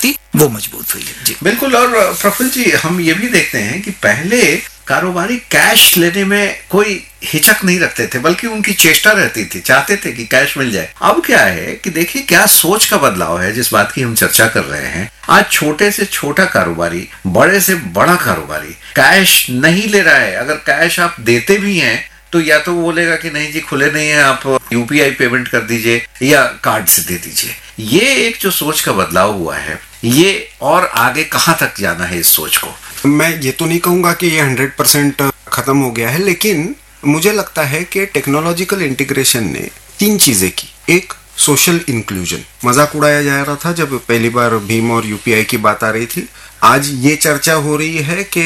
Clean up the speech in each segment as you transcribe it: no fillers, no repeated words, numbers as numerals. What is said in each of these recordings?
थी वो मजबूत हुई है। जी बिल्कुल। और प्रफुल्ल जी, हम ये भी देखते हैं कि पहले कारोबारी कैश लेने में कोई हिचक नहीं रखते थे, बल्कि उनकी चेष्टा रहती थी, चाहते थे कि कैश मिल जाए। अब क्या है कि देखिए क्या सोच का बदलाव है, जिस बात की हम चर्चा कर रहे हैं। आज छोटे से छोटा कारोबारी, बड़े से बड़ा कारोबारी कैश नहीं ले रहा है। अगर कैश आप देते भी हैं तो या तो वो बोलेगा कि नहीं जी खुले नहीं है, आप यूपीआई पेमेंट कर दीजिए या कार्ड से दे दीजिए। ये एक जो सोच का बदलाव हुआ है, ये और आगे कहाँ तक जाना है इस सोच को? मैं ये तो नहीं कहूंगा कि ये 100% खत्म हो गया है, लेकिन मुझे लगता है कि टेक्नोलॉजिकल इंटीग्रेशन ने 3 चीजें की। एक, सोशल इंक्लूजन। मजाक उड़ाया जा रहा था जब पहली बार भीम और यूपीआई की बात आ रही थी। आज ये चर्चा हो रही है कि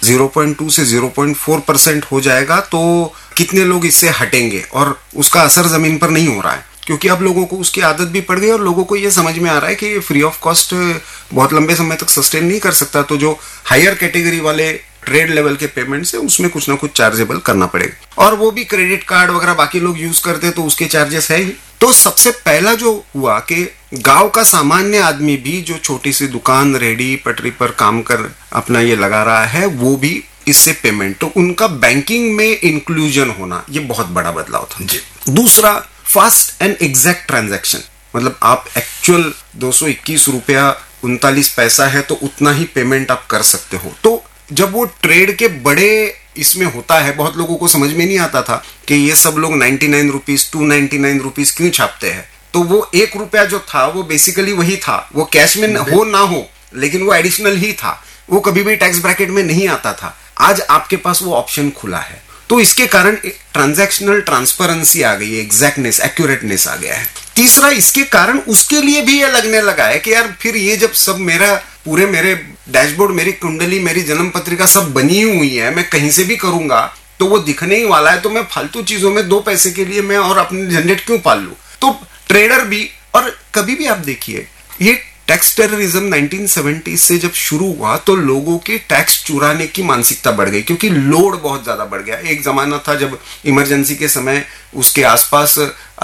0.2 से 0.4% हो जाएगा तो कितने लोग इससे हटेंगे, और उसका असर जमीन पर नहीं हो रहा है, क्योंकि अब लोगों को उसकी आदत भी पड़ गई और लोगों को ये समझ में आ रहा है कि ये फ्री ऑफ कॉस्ट बहुत लंबे समय तक सस्टेन नहीं कर सकता। तो जो हायर कैटेगरी वाले ट्रेड लेवल के पेमेंट्स है उसमें कुछ ना कुछ चार्जेबल करना पड़ेगा, और वो भी क्रेडिट कार्ड वगैरह बाकी लोग यूज करते तो उसके चार्जेस है ही। तो सबसे पहला जो हुआ कि गांव का सामान्य आदमी भी जो छोटी सी दुकान, रेडी, पटरी पर काम कर अपना ये लगा रहा है, वो भी इससे पेमेंट, तो उनका बैंकिंग में इंक्लूजन होना, ये बहुत बड़ा बदलाव था। दूसरा, फास्ट एंड एग्जैक्ट ट्रांजैक्शन। मतलब आप एक्चुअल 221 रुपया 39 पैसा है तो उतना ही पेमेंट आप कर सकते हो। तो जब वो ट्रेड के बड़े इसमें होता है, बहुत लोगों को समझ में नहीं आता था कि ये सब लोग 99 रुपीज 299 रुपीज क्यों छापते हैं। तो वो 1 रुपया जो था वो बेसिकली वही था, वो कैश में हो ना हो, लेकिन वो एडिशनल ही था, वो कभी भी टैक्स ब्रैकेट में नहीं आता था। आज आपके पास वो ऑप्शन खुला है, तो इसके कारण ट्रांजैक्शनल ट्रांसपेरेंसी आ गई है, एग्जैक्टनेस, एक्यूरेटनेस आ गया है। तीसरा, इसके कारण उसके लिए भी ये लगने लगा है कि यार फिर ये जब सब मेरे डैशबोर्ड, मेरी कुंडली, मेरी जन्म पत्रिका सब बनी हुई है, मैं कहीं से भी करूंगा तो वो दिखने ही वाला है, तो मैं फालतू चीजों में 2 पैसे के लिए मैं और अपनी झंझट क्यों पाल लूं। तो ट्रेडर भी, और कभी भी आप देखिए ये टैक्स टेररिज्म 1970 से जब शुरू हुआ तो लोगों के टैक्स चुराने की मानसिकता बढ़ गई, क्योंकि लोड बहुत ज्यादा बढ़ गया। एक जमाना था जब इमरजेंसी के समय उसके आसपास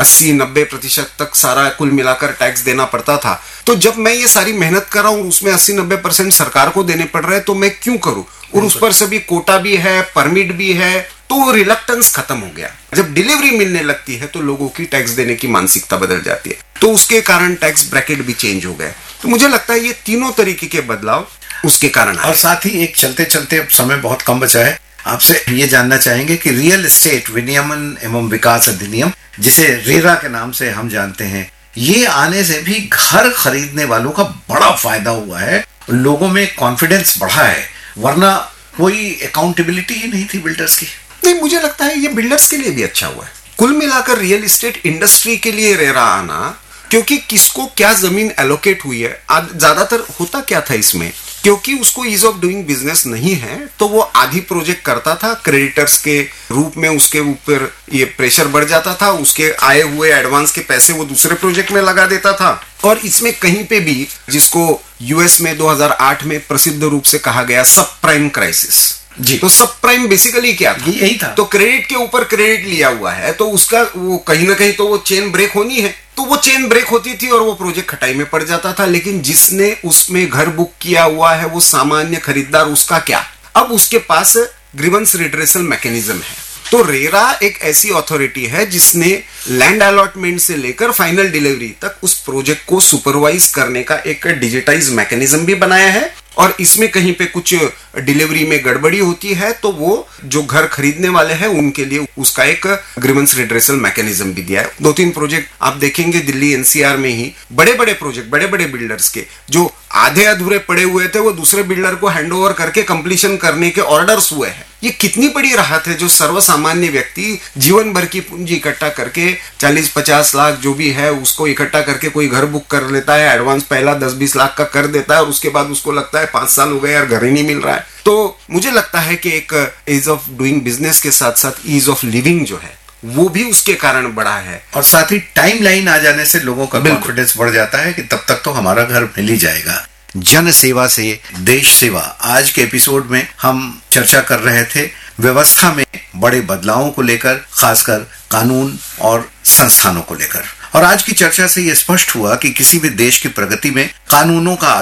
80-90% तक सारा कुल मिलाकर टैक्स देना पड़ता था। तो जब मैं ये सारी मेहनत कर रहा हूं, उसमें 80-90% सरकार को देने पड़ रहे हैं, तो मैं क्यों करूं? और उस पर सभी कोटा भी है, परमिट भी है, तो रिलक्टेंस खत्म हो गया। जब डिलीवरी मिलने लगती है तो लोगों की टैक्स देने की मानसिकता बदल जाती है, तो उसके कारण टैक्स ब्रैकेट भी चेंज हो गए। तो मुझे लगता है ये तीनों तरीके के बदलाव उसके कारण आए। और साथ ही एक चलते चलते, अब समय बहुत कम बचा है, आपसे ये जानना चाहेंगे कि रियल एस्टेट विनियमन एवं विकास अधिनियम, जिसे रेरा के नाम से हम जानते हैं, ये आने से भी घर खरीदने वालों का बड़ा फायदा हुआ है, लोगों में कॉन्फिडेंस बढ़ा है, वरना कोई अकाउंटेबिलिटी ही नहीं थी बिल्डर्स की। नहीं, मुझे लगता है ये बिल्डर्स के लिए भी अच्छा हुआ है। कुल मिलाकर रियल एस्टेट इंडस्ट्री के लिए रेरा आना, क्योंकि किसको क्या जमीन एलोकेट हुई है, ज्यादातर होता क्या था इसमें, क्योंकि उसको ईज ऑफ डूइंग बिजनेस नहीं है तो वो आधी प्रोजेक्ट करता था, क्रेडिटर्स के रूप में उसके ऊपर ये प्रेशर बढ़ जाता था, उसके आए हुए एडवांस के पैसे वो दूसरे प्रोजेक्ट में लगा देता था। और इसमें कहीं पे भी, जिसको यूएस में 2008 में प्रसिद्ध रूप से कहा गया सब प्राइम क्राइसिस जी, तो सब प्राइम बेसिकली क्या था, यही था। तो क्रेडिट के ऊपर क्रेडिट लिया हुआ है, तो उसका वो कहीं ना कहीं तो वो चेन ब्रेक होनी है, तो वो चेन ब्रेक होती थी और वो प्रोजेक्ट खटाई में पड़ जाता था। लेकिन जिसने उसमें घर बुक किया हुआ है वो सामान्य खरीदार, उसका क्या, अब उसके पास ग्रीवेंस रिड्रेसल मैकेनिज्म है। तो रेरा एक ऐसी अथॉरिटी है जिसने लैंड अलॉटमेंट से लेकर फाइनल डिलीवरी तक उस प्रोजेक्ट को सुपरवाइज करने का एक डिजिटाइज मैकेनिज्म भी बनाया है। और इसमें कहीं पे कुछ डिलीवरी में गड़बड़ी होती है तो वो जो घर खरीदने वाले हैं उनके लिए उसका एक ग्रीवेंस रिड्रेसल मैकेनिज्म भी दिया है। 2-3 प्रोजेक्ट आप देखेंगे दिल्ली एनसीआर में ही, बड़े बड़े प्रोजेक्ट, बड़े बड़े बिल्डर्स के जो आधे अधूरे पड़े हुए थे वो दूसरे बिल्डर को हैंडओवर करके कंप्लीशन करने के ऑर्डर्स हुए हैं। ये कितनी बड़ी राहत है जो सर्वसामान्य व्यक्ति जीवन भर की पूंजी इकट्ठा करके 40-50 लाख जो भी है उसको इकट्ठा करके कोई घर बुक कर लेता है, एडवांस पहला 10-20 लाख का कर देता है और उसके बाद उसको लगता है 5 साल हो गए यार घर ही नहीं मिल रहा है। तो मुझे लगता है कि एक ईज ऑफ डूइंग बिजनेस के साथ साथ ईज ऑफ लिविंग जो है वो भी उसके कारण बढ़ा है। और साथ ही टाइम लाइन आ जाने से लोगों का कॉन्फिडेंस बढ़ जाता है कि तब तक तो हमारा घर मिल ही जाएगा। जन सेवा से देश सेवा, आज के एपिसोड में हम चर्चा कर रहे थे व्यवस्था में बड़े बदलावों को लेकर, खासकर कानून और संस्थानों को लेकर। और आज की चर्चा से यह स्पष्ट हुआ कि किसी भी देश की प्रगति में कानूनों का